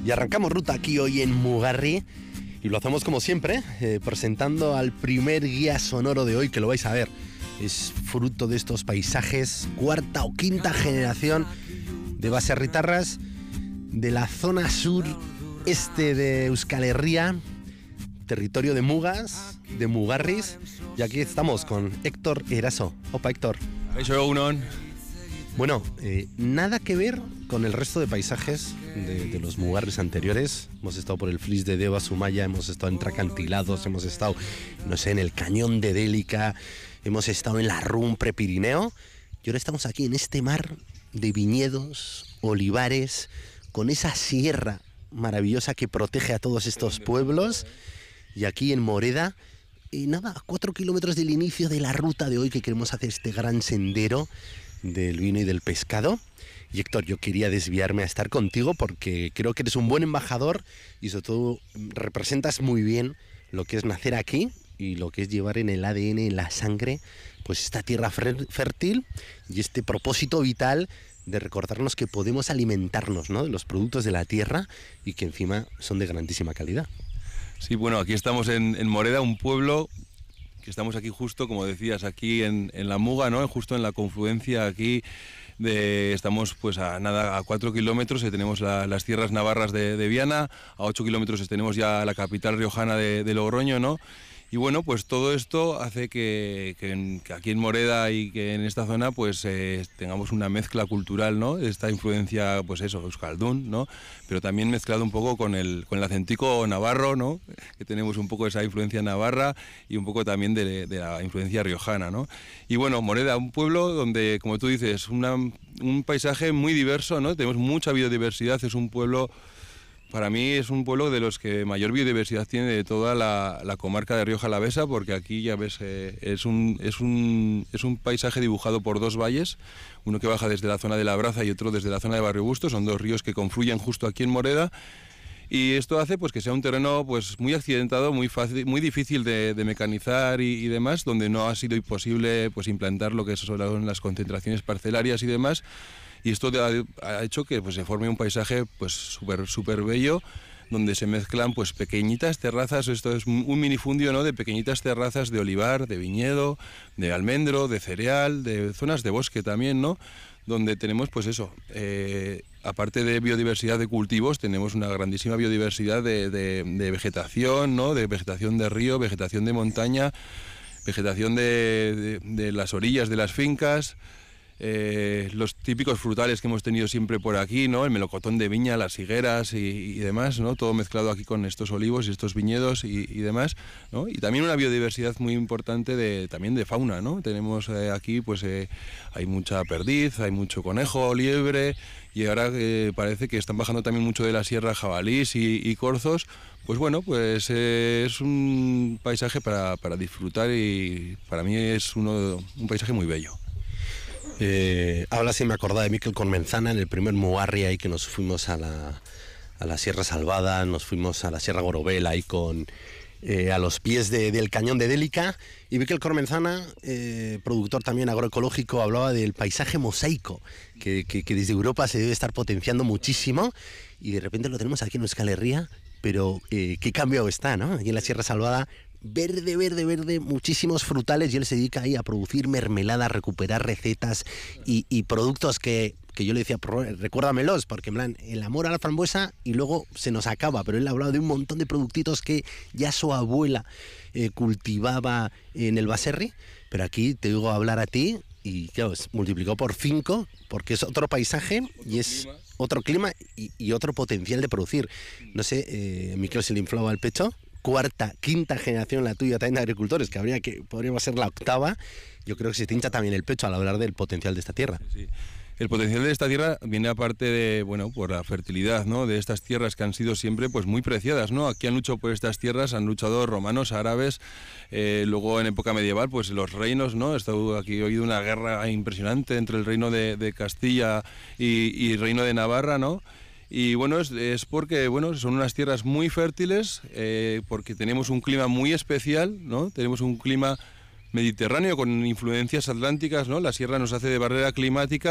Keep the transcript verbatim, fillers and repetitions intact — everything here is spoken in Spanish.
Y arrancamos ruta aquí hoy en Mugarri y lo hacemos como siempre, eh, presentando al primer guía sonoro de hoy, que lo vais a ver. Es fruto de estos paisajes, cuarta o quinta generación de baserritarras de la zona sur este de Euskal Herria, territorio de Mugas, de Mugarris, y aquí estamos con Héctor Eraso. Opa, Héctor. Eso, Unon. Bueno, eh, nada que ver con el resto de paisajes de, de los Mugarris anteriores. Hemos estado por el Flis de Deva, Sumaya, hemos estado entre acantilados, hemos estado, no sé, en el Cañón de Délica, hemos estado en la Rum Prepirineo, y ahora estamos aquí en este mar de viñedos, olivares, con esa sierra maravillosa que protege a todos estos pueblos, y aquí en Moreda, y nada, a cuatro kilómetros del inicio de la ruta de hoy, que queremos hacer este gran sendero del vino y del pescado. Y Héctor, yo quería desviarme a estar contigo porque creo que eres un buen embajador y sobre todo representas muy bien lo que es nacer aquí y lo que es llevar en el A D N, en la sangre, pues esta tierra fértil y este propósito vital de recordarnos que podemos alimentarnos, ¿no?, de los productos de la tierra y que encima son de grandísima calidad. Sí, bueno, aquí estamos en, en Moreda, un pueblo que estamos aquí justo, como decías, aquí en, en la Muga, ¿no?, justo en la confluencia aquí. De, estamos pues a nada, a cuatro kilómetros eh, tenemos la, las tierras navarras de, de Viana, a ocho kilómetros tenemos ya la capital riojana de, de Logroño, ¿no? Y bueno, pues todo esto hace que, que, en, que aquí en Moreda y que en esta zona pues eh, tengamos una mezcla cultural, ¿no? Esta influencia, pues eso, euskaldun, ¿no? Pero también mezclado un poco con el, con el acentico navarro, ¿no? Que tenemos un poco esa influencia navarra y un poco también de, de la influencia riojana, ¿no? Y bueno, Moreda, un pueblo donde, como tú dices, una, un paisaje muy diverso, ¿no? Tenemos mucha biodiversidad, es un pueblo... Para mí es un pueblo de los que mayor biodiversidad tiene de toda la, la comarca de Rioja Alavesa, porque aquí ya ves, eh, es, un, es, un, es un paisaje dibujado por dos valles, uno que baja desde la zona de La Braza y otro desde la zona de Barrio Busto, son dos ríos que confluyen justo aquí en Moreda, y esto hace pues que sea un terreno pues muy accidentado, muy fácil, muy difícil de, de mecanizar y, y demás, donde no ha sido imposible pues implantar lo que son las concentraciones parcelarias y demás. Y esto ha hecho que pues, se forme un paisaje pues súper súper bello, donde se mezclan pues pequeñitas terrazas, esto es un minifundio, ¿no?, de pequeñitas terrazas de olivar, de viñedo, de almendro, de cereal, de zonas de bosque también, ¿no?, donde tenemos pues eso, eh, aparte de biodiversidad de cultivos, tenemos una grandísima biodiversidad de, de, de vegetación, ¿no?, de vegetación de río, vegetación de montaña, vegetación de, de, de las orillas de las fincas. Eh, los típicos frutales que hemos tenido siempre por aquí, ¿no?, el melocotón de viña, las higueras y, y demás, ¿no?, todo mezclado aquí con estos olivos y estos viñedos y, y demás, ¿no?, y también una biodiversidad muy importante de, también de fauna, ¿no? Tenemos eh, aquí, pues eh, hay mucha perdiz, hay mucho conejo, liebre, y ahora eh, parece que están bajando también mucho de la sierra jabalís y, y corzos. Pues bueno, pues eh, es un paisaje para, para disfrutar y para mí es uno, un paisaje muy bello. Eh, ahora sí me acordaba de Miquel Cormenzana en el primer Mugarri ahí que nos fuimos a la, a la Sierra Salvada, nos fuimos a la Sierra Gorobel ahí con eh, a los pies de, del Cañón de Délica, y Miquel Cormenzana, eh, productor también agroecológico, hablaba del paisaje mosaico que, que, que desde Europa se debe estar potenciando muchísimo y de repente lo tenemos aquí en Euskal Herria, pero eh, qué cambiado está, ¿no? Aquí en la Sierra Salvada, verde, verde, verde, muchísimos frutales, y él se dedica ahí a producir mermelada, a recuperar recetas y, y productos que, que yo le decía, recuérdamelos, porque en plan, el amor a la frambuesa y luego se nos acaba, pero él ha hablado de un montón de productitos que ya su abuela eh, cultivaba en el Baserri, pero aquí te digo hablar a ti y claro, es multiplicado por cinco, porque es otro paisaje y es otro clima y, y otro potencial de producir. No sé, eh, Miquel se le inflaba el pecho. Cuarta, quinta generación la tuya también de agricultores, que habría que podríamos ser la octava. Yo creo que se te hincha también el pecho al hablar del potencial de esta tierra. Sí. El potencial de esta tierra viene aparte de, bueno, por la fertilidad, ¿no?, de estas tierras que han sido siempre pues muy preciadas, ¿no? Aquí han luchado por estas tierras, han luchado romanos, árabes, eh, luego en época medieval pues los reinos, ¿no? He estado aquí, he oído una guerra impresionante entre el reino de, de Castilla y, y el reino de Navarra, ¿no? Y bueno, es, es porque bueno, son unas tierras muy fértiles, eh, porque tenemos un clima muy especial, ¿no? Tenemos un clima mediterráneo con influencias atlánticas, ¿no? La sierra nos hace de barrera climática.